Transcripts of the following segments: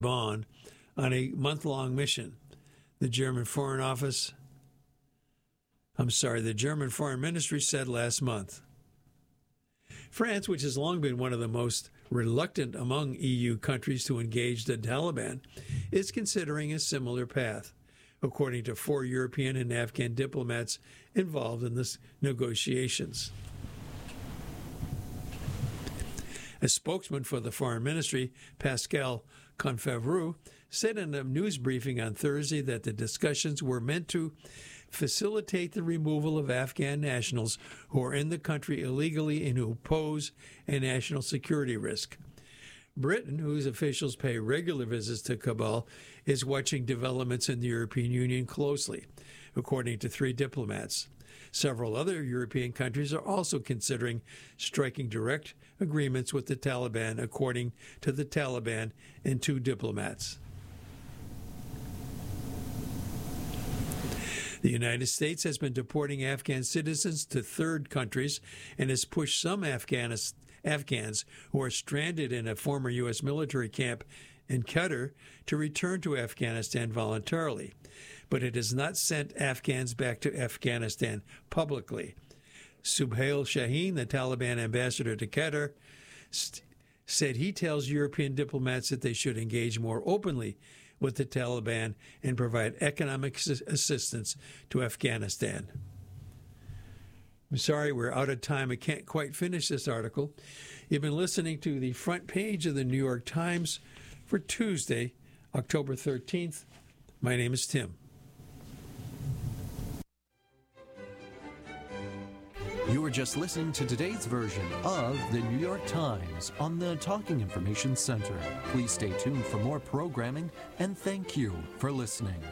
Bonn on a month-long mission. The German Foreign Ministry said last month. France, which has long been one of the most reluctant among EU countries to engage the Taliban, is considering a similar path, according to 4 European and Afghan diplomats involved in the negotiations. A spokesman for the Foreign Ministry, Pascal Confevreau, said in a news briefing on Thursday that the discussions were meant to facilitate the removal of Afghan nationals who are in the country illegally and who pose a national security risk. Britain, whose officials pay regular visits to Kabul, is watching developments in the European Union closely, according to 3 diplomats. Several other European countries are also considering striking direct agreements with the Taliban, according to the Taliban and 2 diplomats. The United States has been deporting Afghan citizens to third countries and has pushed some Afghans who are stranded in a former U.S. military camp in Qatar to return to Afghanistan voluntarily. But it has not sent Afghans back to Afghanistan publicly. Subhail Shaheen, the Taliban ambassador to Qatar, said he tells European diplomats that they should engage more openly with the Taliban and provide economic assistance to Afghanistan. I'm sorry, we're out of time. I can't quite finish this article. You've been listening to the front page of the New York Times for Tuesday, October 13th. My name is Tim. You were just listening to today's version of the New York Times on the Talking Information Center. Please stay tuned for more programming, and thank you for listening.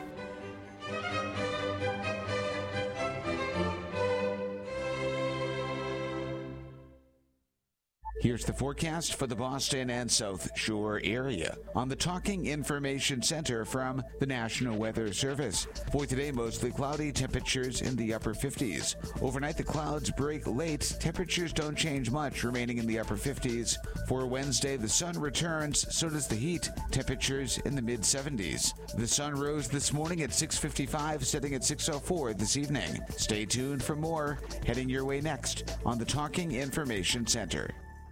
Here's the forecast for the Boston and South Shore area on the Talking Information Center from the National Weather Service. For today, mostly cloudy, temperatures in the upper 50s. Overnight, the clouds break late. Temperatures don't change much, remaining in the upper 50s. For Wednesday, the sun returns, so does the heat. Temperatures in the mid-70s. The sun rose this morning at 6:55, setting at 6:04 this evening. Stay tuned for more, heading your way next on the Talking Information Center.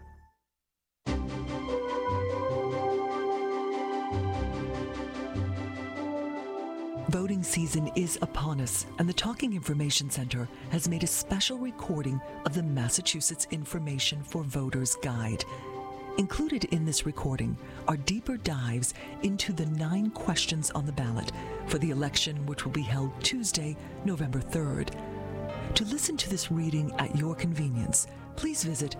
Voting season is upon us, and the Talking Information Center has made a special recording of the Massachusetts Information for Voters Guide. Included in this recording are deeper dives into the 9 questions on the ballot for the election, which will be held Tuesday, November 3rd. To listen to this reading at your convenience, please visit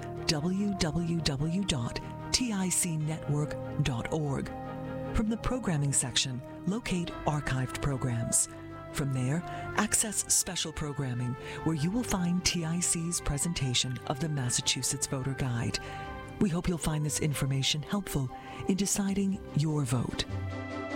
www.ticnetwork.org. From the programming section, locate archived programs. From there, access special programming, where you will find TIC's presentation of the Massachusetts Voter Guide. We hope you'll find this information helpful in deciding your vote.